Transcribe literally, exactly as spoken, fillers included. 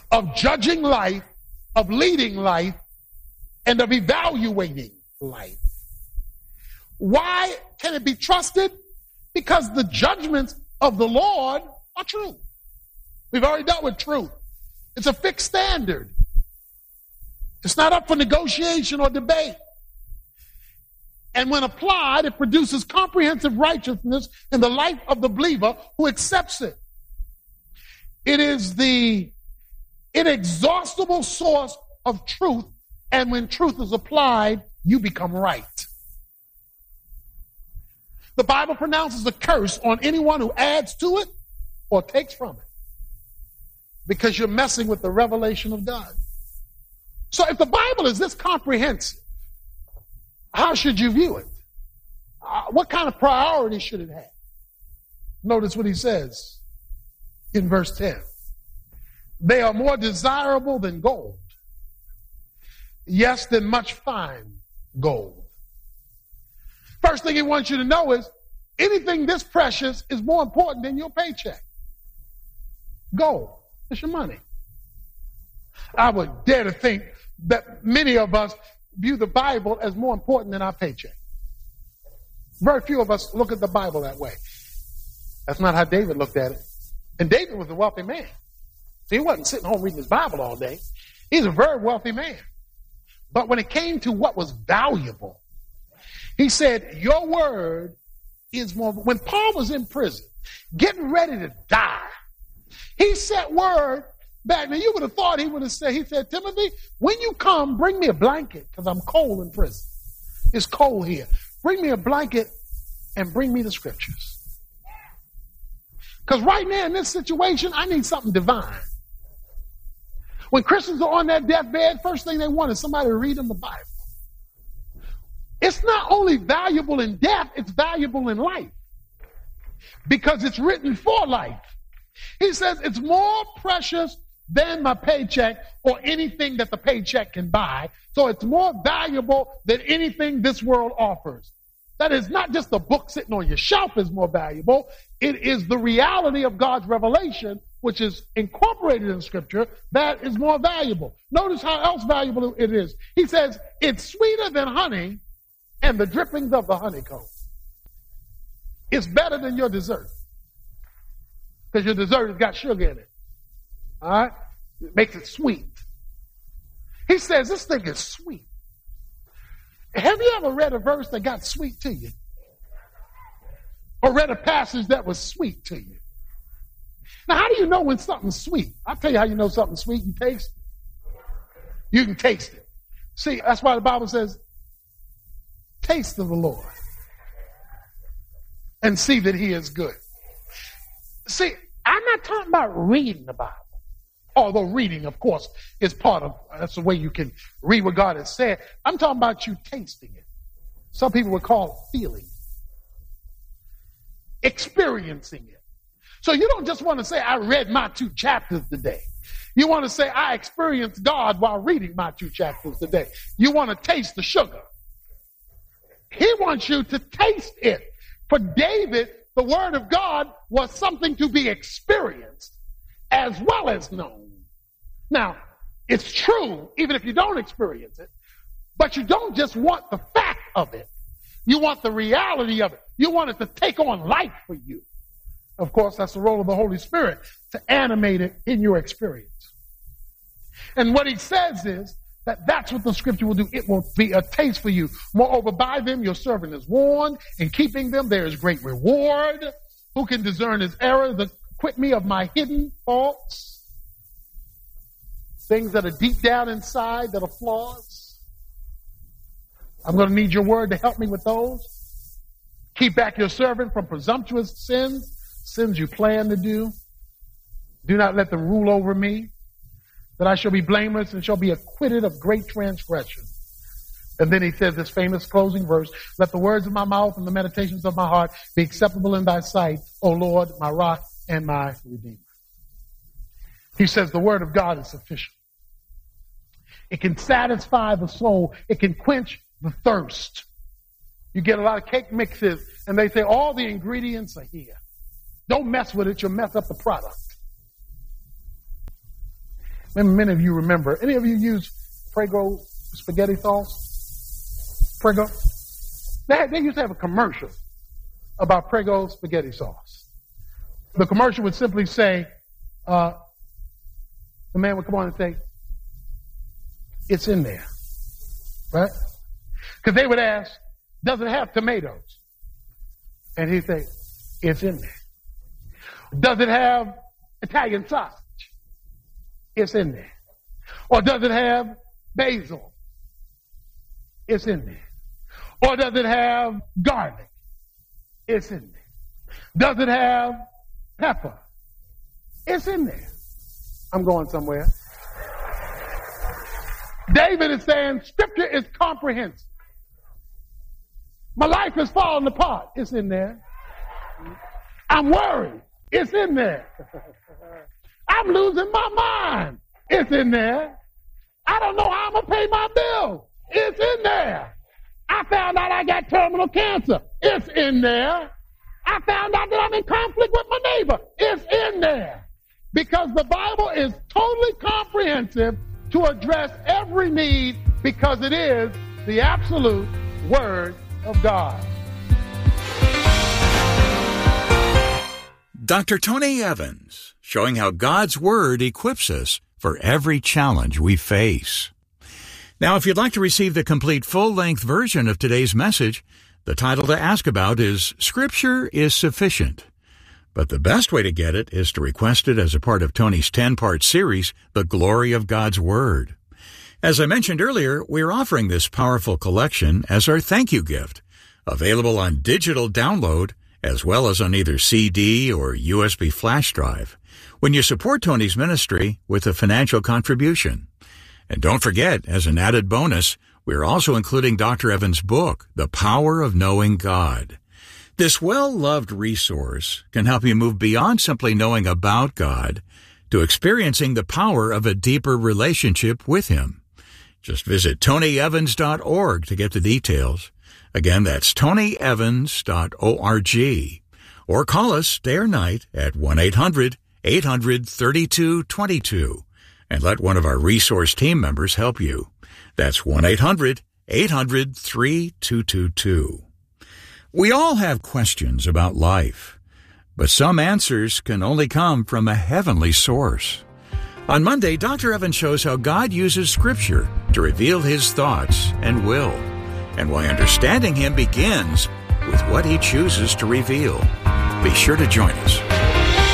of judging life, of leading life, and of evaluating life. Why can it be trusted? Because the judgments of the Lord are true. We've already dealt with truth. It's a fixed standard. It's not up for negotiation or debate. And when applied, it produces comprehensive righteousness in the life of the believer who accepts it. It is the inexhaustible source of truth, and when truth is applied, you become right. The Bible pronounces a curse on anyone who adds to it or takes from it, because you're messing with the revelation of God. So if the Bible is this comprehensive, how should you view it? Uh, what kind of priority should it have? Notice what he says in verse ten. They are more desirable than gold. Yes, than much fine gold. First thing he wants you to know is anything this precious is more important than your paycheck. Gold. It's your money. I would dare to think that many of us view the Bible as more important than our paycheck. Very few of us look at the Bible that way. That's not how David looked at it. And David was a wealthy man. So he wasn't sitting home reading his Bible all day. He's a very wealthy man. But when it came to what was valuable, he said, your word is more. When Paul was in prison, getting ready to die, he sent word back. Now you would have thought he would have said, he said, Timothy, when you come, bring me a blanket because I'm cold in prison. It's cold here. Bring me a blanket and bring me the scriptures. Because right now in this situation, I need something divine. When Christians are on their deathbed, first thing they want is somebody to read them the Bible. It's not only valuable in death, it's valuable in life. Because it's written for life. He says it's more precious than my paycheck or anything that the paycheck can buy. So it's more valuable than anything this world offers. That is not just the book sitting on your shelf is more valuable. It is the reality of God's revelation, which is incorporated in Scripture, that is more valuable. Notice how else valuable it is. He says it's sweeter than honey and the drippings of the honeycomb. It's better than your dessert. Because your dessert has got sugar in it. All right? It makes it sweet. He says this thing is sweet. Have you ever read a verse that got sweet to you? Or read a passage that was sweet to you? Now, how do you know when something's sweet? I'll tell you how you know something's sweet. You taste it. You can taste it. See, that's why the Bible says, taste of the Lord and see that he is good. See, I'm not talking about reading the Bible. Although reading, of course, is part of, that's the way you can read what God has said. I'm talking about you tasting it. Some people would call it feeling it. Experiencing it. So you don't just want to say, I read my two chapters today. You want to say, I experienced God while reading my two chapters today. You want to taste the sugar. He wants you to taste it. For David, the word of God was something to be experienced as well as known. Now, it's true, even if you don't experience it, but you don't just want the fact of it. You want the reality of it. You want it to take on life for you. Of course, that's the role of the Holy Spirit, to animate it in your experience. And what he says is that that's what the scripture will do. It will be a taste for you. Moreover, by them your servant is warned. In keeping them there is great reward. Who can discern his error? The Quit me of my hidden faults, things that are deep down inside that are flaws. I'm going to need your word to help me with those. Keep back your servant from presumptuous sins, sins you plan to do. Do not let them rule over me, that I shall be blameless and shall be acquitted of great transgression. And then he says this famous closing verse, let the words of my mouth and the meditations of my heart be acceptable in thy sight, O Lord, my rock and my Redeemer. He says the word of God is sufficient. It can satisfy the soul. It can quench the thirst. You get a lot of cake mixes and they say all the ingredients are here. Don't mess with it. You'll mess up the product. Many of you remember. Any of you use Prego spaghetti sauce? Prego? They, they used to have a commercial about Prego spaghetti sauce. The commercial would simply say, uh, the man would come on and say, it's in there. Right? Because they would ask, does it have tomatoes? And he'd say, it's in there. Does it have Italian sausage? It's in there. Or does it have basil? It's in there. Or does it have garlic? It's in there. Does it have pepper? It's in there. I'm going somewhere. David is saying Scripture is comprehensive. My life is falling apart. It's in there. I'm worried. It's in there. I'm losing my mind. It's in there. I don't know how I'm going to pay my bills. It's in there. I found out I got terminal cancer. It's in there. I found out that I'm in conflict with my neighbor. It's in there. Because the Bible is totally comprehensive to address every need because it is the absolute Word of God. Doctor Tony Evans, showing how God's Word equips us for every challenge we face. Now, if you'd like to receive the complete full-length version of today's message, the title to ask about is Scripture is Sufficient. But the best way to get it is to request it as a part of Tony's ten-part series, The Glory of God's Word. As I mentioned earlier, we're offering this powerful collection as our thank you gift, available on digital download as well as on either C D or U S B flash drive, when you support Tony's ministry with a financial contribution. And don't forget, as an added bonus, we're also including Doctor Evans' book, The Power of Knowing God. This well-loved resource can help you move beyond simply knowing about God to experiencing the power of a deeper relationship with Him. Just visit tony evans dot org to get the details. Again, that's tony evans dot org. Or call us day or night at one eight hundred eight hundred thirty-two twenty-two and let one of our resource team members help you. That's one eight hundred eight hundred thirty-two twenty-two. We all have questions about life, but some answers can only come from a heavenly source. On Monday, Doctor Evans shows how God uses Scripture to reveal His thoughts and will, and why understanding Him begins with what He chooses to reveal. Be sure to join us.